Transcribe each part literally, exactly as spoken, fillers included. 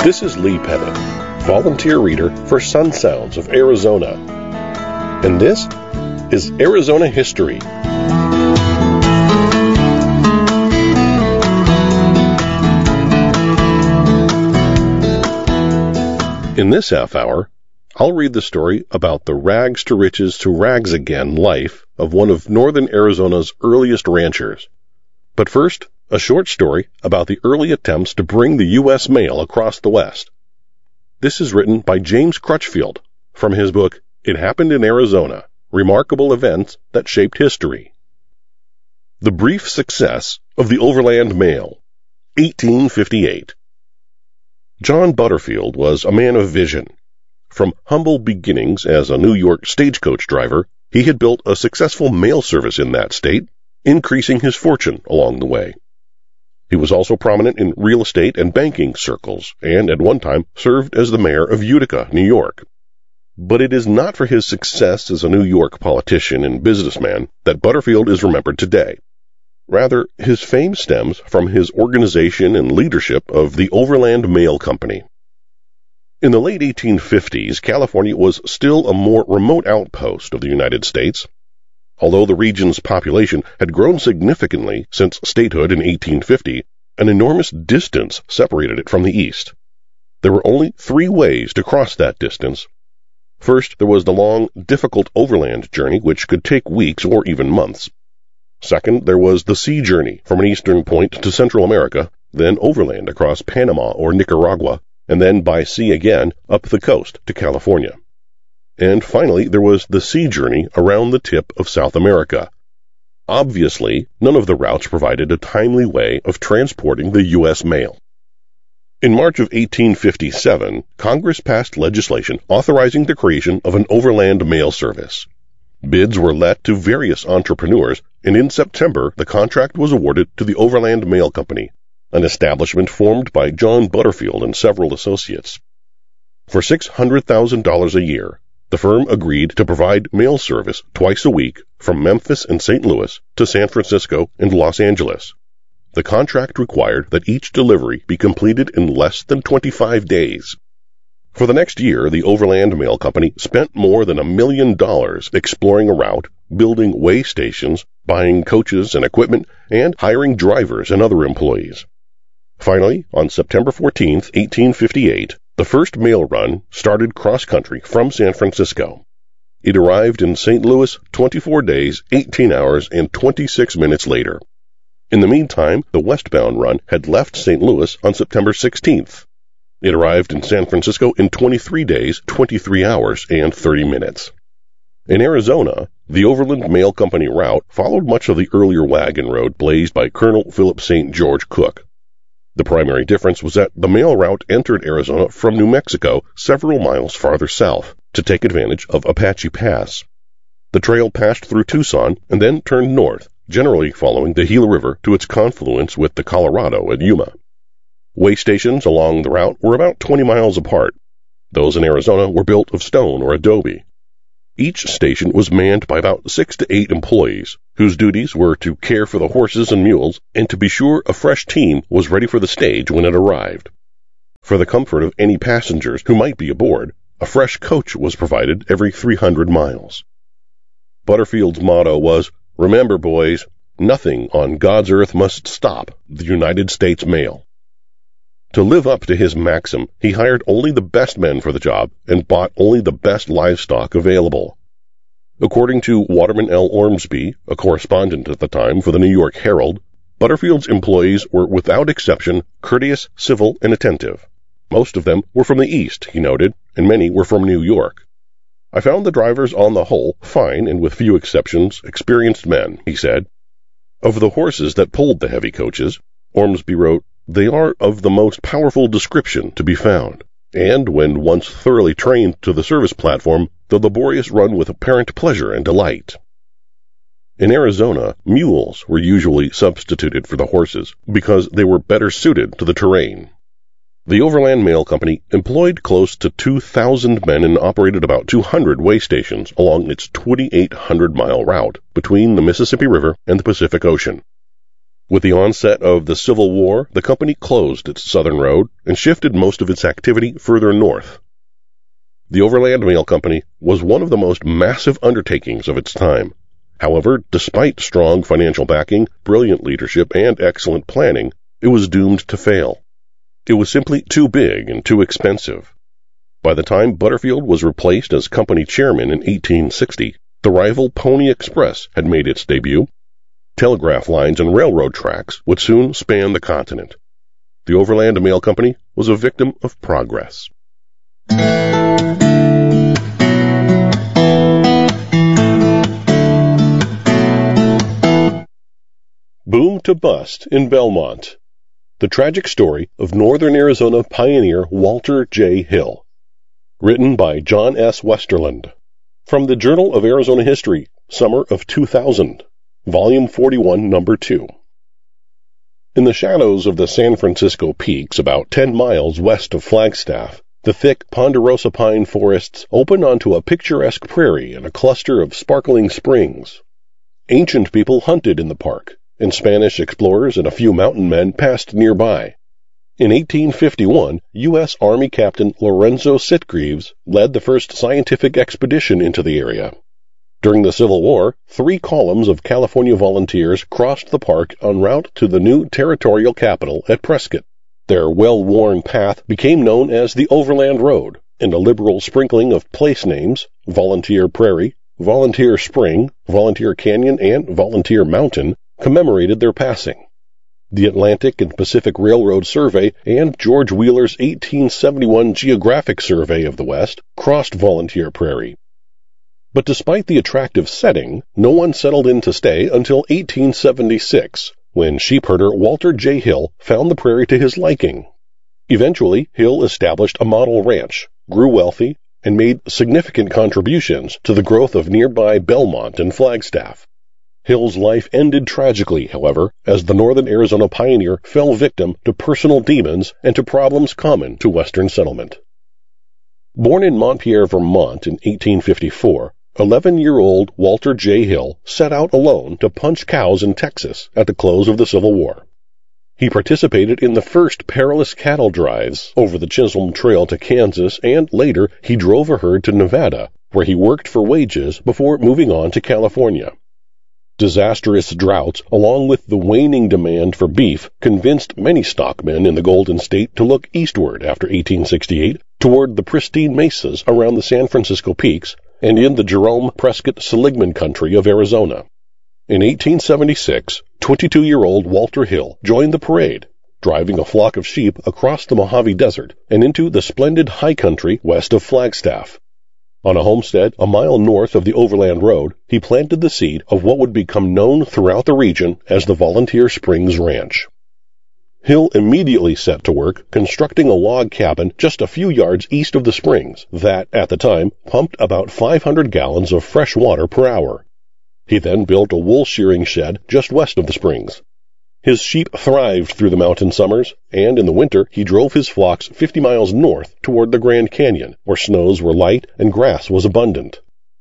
This is Lee Pettit, volunteer reader for Sun Sounds of Arizona. And this is Arizona History. In this half hour, I'll read the story about the rags to riches to rags again life of one of northern Arizona's earliest ranchers. But first, a short story about the early attempts to bring the U S mail across the West. This is written by James Crutchfield from his book, It Happened in Arizona, Remarkable Events That Shaped History. The Brief Success of the Overland Mail, eighteen fifty-eight. John Butterfield was a man of vision. From humble beginnings as a New York stagecoach driver, he had built a successful mail service in that state, increasing his fortune along the way. He was also prominent in real estate and banking circles, and at one time served as the mayor of Utica, New York. But it is not for his success as a New York politician and businessman that Butterfield is remembered today. Rather, his fame stems from his organization and leadership of the Overland Mail Company. In the late eighteen fifties, California was still a more remote outpost of the United States. Although the region's population had grown significantly since statehood in eighteen fifty, an enormous distance separated it from the east. There were only three ways to cross that distance. First, there was the long, difficult overland journey, which could take weeks or even months. Second, there was the sea journey from an eastern point to Central America, then overland across Panama or Nicaragua, and then by sea again up the coast to California. And finally, there was the sea journey around the tip of South America. Obviously, none of the routes provided a timely way of transporting the U S mail. In March of eighteen fifty-seven, Congress passed legislation authorizing the creation of an overland mail service. Bids were let to various entrepreneurs, and in September, the contract was awarded to the Overland Mail Company, an establishment formed by John Butterfield and several associates. For six hundred thousand dollars a year, the firm agreed to provide mail service twice a week from Memphis and Saint Louis to San Francisco and Los Angeles. The contract required that each delivery be completed in less than twenty-five days. For the next year, the Overland Mail Company spent more than a million dollars exploring a route, building way stations, buying coaches and equipment, and hiring drivers and other employees. Finally, on September fourteenth, eighteen fifty-eight, the first mail run started cross-country from San Francisco. It arrived in Saint Louis twenty-four days, eighteen hours, and twenty-six minutes later. In the meantime, the westbound run had left Saint Louis on September sixteenth. It arrived in San Francisco in twenty-three days, twenty-three hours, and thirty minutes. In Arizona, the Overland Mail Company route followed much of the earlier wagon road blazed by Colonel Philip Saint George Cooke. The primary difference was that the mail route entered Arizona from New Mexico several miles farther south to take advantage of Apache Pass. The trail passed through Tucson and then turned north, generally following the Gila River to its confluence with the Colorado at Yuma. Way stations along the route were about twenty miles apart. Those in Arizona were built of stone or adobe. Each station was manned by about six to eight employees, whose duties were to care for the horses and mules and to be sure a fresh team was ready for the stage when it arrived. For the comfort of any passengers who might be aboard, a fresh coach was provided every three hundred miles. Butterfield's motto was, "Remember, boys, nothing on God's earth must stop the United States mail." To live up to his maxim, he hired only the best men for the job and bought only the best livestock available. According to Waterman L. Ormsby, a correspondent at the time for the New York Herald, Butterfield's employees were without exception courteous, civil, and attentive. Most of them were from the East, he noted, and many were from New York. "I found the drivers on the whole fine and with few exceptions experienced men," he said. Of the horses that pulled the heavy coaches, Ormsby wrote, "They are of the most powerful description to be found, and when once thoroughly trained to the service platform, the laborious run with apparent pleasure and delight." In Arizona, mules were usually substituted for the horses because they were better suited to the terrain. The Overland Mail Company employed close to two thousand men and operated about two hundred way stations along its twenty-eight hundred mile route between the Mississippi River and the Pacific Ocean. With the onset of the Civil War, the company closed its southern road and shifted most of its activity further north. The Overland Mail Company was one of the most massive undertakings of its time. However, despite strong financial backing, brilliant leadership, and excellent planning, it was doomed to fail. It was simply too big and too expensive. By the time Butterfield was replaced as company chairman in eighteen sixty, the rival Pony Express had made its debut. Telegraph lines and railroad tracks would soon span the continent. The Overland Mail Company was a victim of progress. Boom to Bust in Belmont. The tragic story of Northern Arizona pioneer Walter J. Hill. Written by John S. Westerland. From the Journal of Arizona History, summer of two thousand. Volume forty-one, Number two. In the shadows of the San Francisco Peaks, about ten miles west of Flagstaff, the thick ponderosa pine forests open onto a picturesque prairie and a cluster of sparkling springs. Ancient people hunted in the park, and Spanish explorers and a few mountain men passed nearby. In eighteen fifty-one, U S Army Captain Lorenzo Sitgreaves led the first scientific expedition into the area. During the Civil War, three columns of California volunteers crossed the park en route to the new territorial capital at Prescott. Their well-worn path became known as the Overland Road, and a liberal sprinkling of place names, Volunteer Prairie, Volunteer Spring, Volunteer Canyon, and Volunteer Mountain, commemorated their passing. The Atlantic and Pacific Railroad Survey and George Wheeler's eighteen seventy-one Geographic Survey of the West crossed Volunteer Prairie. But despite the attractive setting, no one settled in to stay until eighteen seventy-six, when sheepherder Walter J. Hill found the prairie to his liking. Eventually, Hill established a model ranch, grew wealthy, and made significant contributions to the growth of nearby Belmont and Flagstaff. Hill's life ended tragically, however, as the Northern Arizona pioneer fell victim to personal demons and to problems common to Western settlement. Born in Montpelier, Vermont in eighteen fifty-four, eleven-year-old Walter J. Hill set out alone to punch cows in Texas at the close of the Civil War. He participated in the first perilous cattle drives over the Chisholm Trail to Kansas, and later he drove a herd to Nevada, where he worked for wages before moving on to California. Disastrous droughts, along with the waning demand for beef, convinced many stockmen in the Golden State to look eastward after eighteen sixty-eight, toward the pristine mesas around the San Francisco Peaks and in the Jerome Prescott Seligman country of Arizona. In eighteen seventy-six, twenty-two-year-old Walter Hill joined the parade, driving a flock of sheep across the Mojave Desert and into the splendid high country west of Flagstaff. On a homestead a mile north of the Overland Road, he planted the seed of what would become known throughout the region as the Volunteer Springs Ranch. Hill immediately set to work constructing a log cabin just a few yards east of the springs that, at the time, pumped about five hundred gallons of fresh water per hour. He then built a wool shearing shed just west of the springs. His sheep thrived through the mountain summers, and in the winter he drove his flocks fifty miles north toward the Grand Canyon, where snows were light and grass was abundant.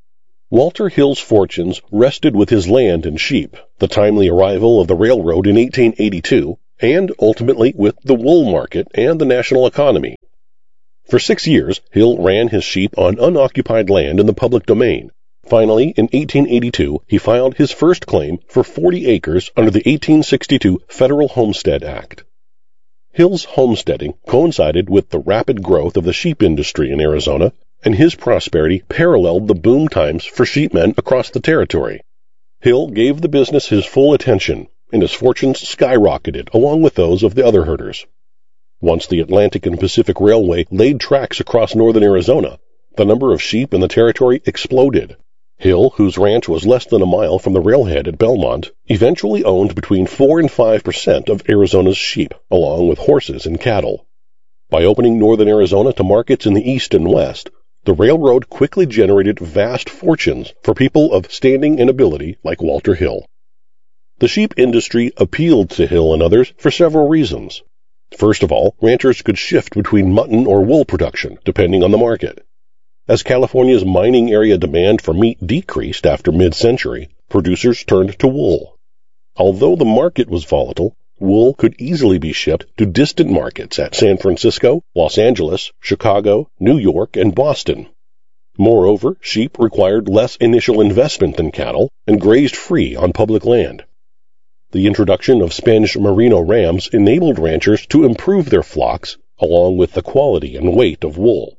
Walter Hill's fortunes rested with his land and sheep, the timely arrival of the railroad in eighteen eighty-two, and ultimately with the wool market and the national economy. For six years, Hill ran his sheep on unoccupied land in the public domain. Finally, in eighteen eighty-two, he filed his first claim for forty acres under the eighteen sixty-two Federal Homestead Act. Hill's homesteading coincided with the rapid growth of the sheep industry in Arizona, and his prosperity paralleled the boom times for sheepmen across the territory. Hill gave the business his full attention, and his fortunes skyrocketed along with those of the other herders. Once the Atlantic and Pacific Railway laid tracks across northern Arizona, the number of sheep in the territory exploded. Hill, whose ranch was less than a mile from the railhead at Belmont, eventually owned between four and five percent of Arizona's sheep, along with horses and cattle. By opening northern Arizona to markets in the east and west, the railroad quickly generated vast fortunes for people of standing and ability like Walter Hill. The sheep industry appealed to Hill and others for several reasons. First of all, ranchers could shift between mutton or wool production, depending on the market. As California's mining area demand for meat decreased after mid-century, producers turned to wool. Although the market was volatile, wool could easily be shipped to distant markets at San Francisco, Los Angeles, Chicago, New York, and Boston. Moreover, sheep required less initial investment than cattle and grazed free on public land. The introduction of Spanish merino rams enabled ranchers to improve their flocks, along with the quality and weight of wool.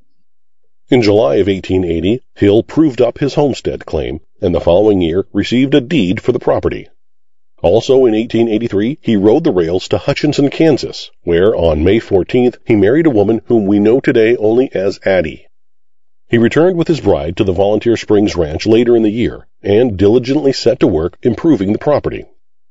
In July of eighteen eighty, Hill proved up his homestead claim, and the following year received a deed for the property. Also in eighteen eighty-three, he rode the rails to Hutchinson, Kansas, where on May fourteenth he married a woman whom we know today only as Addie. He returned with his bride to the Volunteer Springs Ranch later in the year, and diligently set to work improving the property.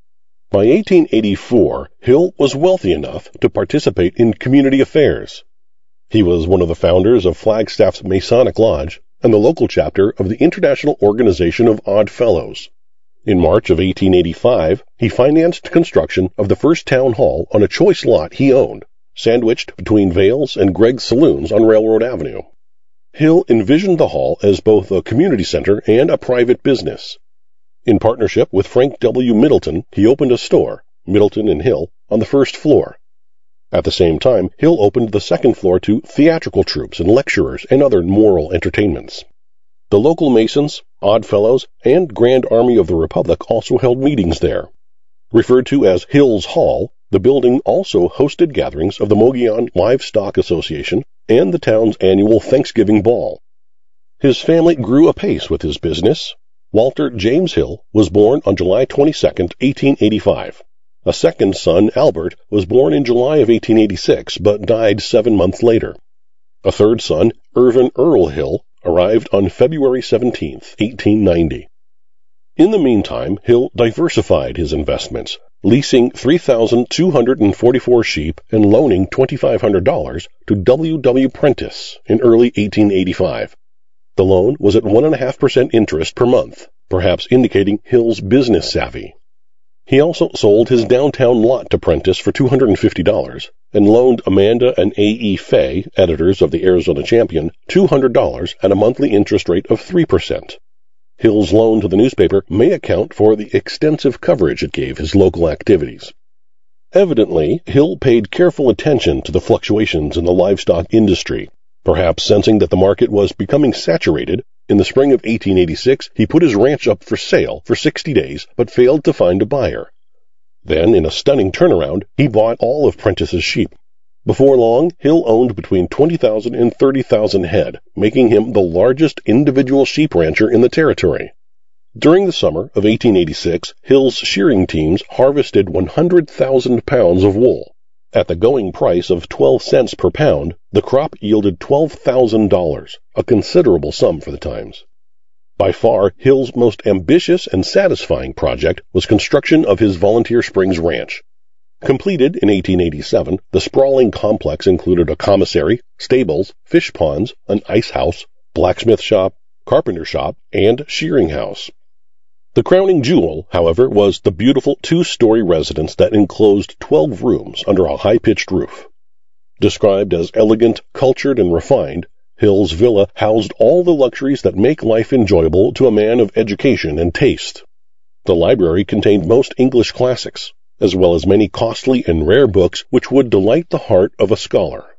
By eighteen eighty-four, Hill was wealthy enough to participate in community affairs. He was one of the founders of Flagstaff's Masonic Lodge and the local chapter of the International Organization of Odd Fellows. In March of eighteen eighty-five, he financed construction of the first town hall on a choice lot he owned, sandwiched between Vale's and Greg's Saloons on Railroad Avenue. Hill envisioned the hall as both a community center and a private business. In partnership with Frank W. Middleton, he opened a store, Middleton and Hill, on the first floor. At the same time, Hill opened the second floor to theatrical troupes and lecturers and other moral entertainments. The local Masons, Odd Fellows, and Grand Army of the Republic also held meetings there. Referred to as Hill's Hall, the building also hosted gatherings of the Mogollon Livestock Association and the town's annual Thanksgiving Ball. His family grew apace with his business. Walter James Hill was born on July twenty-second, eighteen eighty-five. A second son, Albert, was born in July of eighteen eighty-six, but died seven months later. A third son, Irvin Earl Hill, arrived on February seventeenth, eighteen ninety. In the meantime, Hill diversified his investments, leasing three thousand two hundred forty-four sheep and loaning two thousand five hundred dollars to W. W. Prentice in early eighteen eighty-five. The loan was at one point five percent interest per month, perhaps indicating Hill's business savvy. He also sold his downtown lot to Prentice for two hundred fifty dollars and loaned Amanda and A E. Fay, editors of the Arizona Champion, two hundred dollars at a monthly interest rate of three percent. Hill's loan to the newspaper may account for the extensive coverage it gave his local activities. Evidently, Hill paid careful attention to the fluctuations in the livestock industry. Perhaps sensing that the market was becoming saturated, in the spring of eighteen eighty-six he put his ranch up for sale for sixty days but failed to find a buyer. Then, in a stunning turnaround, he bought all of Prentice's sheep. Before long, Hill owned between twenty thousand and thirty thousand head, making him the largest individual sheep rancher in the territory. During the summer of eighteen eighty-six, Hill's shearing teams harvested one hundred thousand pounds of wool. At the going price of twelve cents per pound, the crop yielded twelve thousand dollars, a considerable sum for the times. By far, Hill's most ambitious and satisfying project was construction of his Volunteer Springs Ranch. Completed in eighteen eighty-seven, the sprawling complex included a commissary, stables, fish ponds, an ice house, blacksmith shop, carpenter shop, and shearing house. The crowning jewel, however, was the beautiful two-story residence that enclosed twelve rooms under a high-pitched roof. Described as elegant, cultured, and refined, Hill's villa housed all the luxuries that make life enjoyable to a man of education and taste. The library contained most English classics, as well as many costly and rare books which would delight the heart of a scholar.